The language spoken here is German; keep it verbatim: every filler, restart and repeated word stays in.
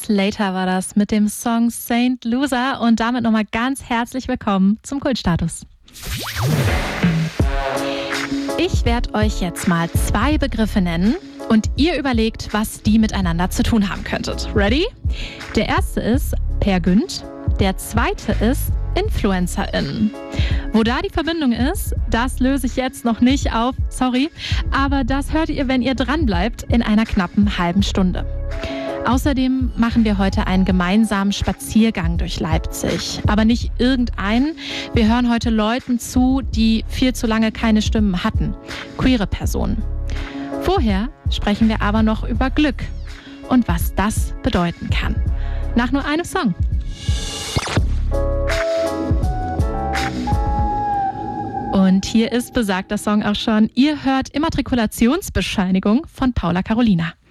Slater war das mit dem Song Saint Loser und damit nochmal ganz herzlich willkommen zum Kultstatus. Ich werde euch jetzt mal zwei Begriffe nennen und ihr überlegt, was die miteinander zu tun haben könntet. Ready? Der erste ist Per Günd, der zweite ist InfluencerInnen. Wo da die Verbindung ist, das löse ich jetzt noch nicht auf, sorry, aber das hört ihr, wenn ihr dranbleibt, in einer knappen halben Stunde. Außerdem machen wir heute einen gemeinsamen Spaziergang durch Leipzig. Aber nicht irgendeinen. Wir hören heute Leuten zu, die viel zu lange keine Stimmen hatten. Queere Personen. Vorher sprechen wir aber noch über Glück und was das bedeuten kann. Nach nur einem Song. Und hier ist besagter Song auch schon. Ihr hört Immatrikulationsbescheinigung von Paula Carolina.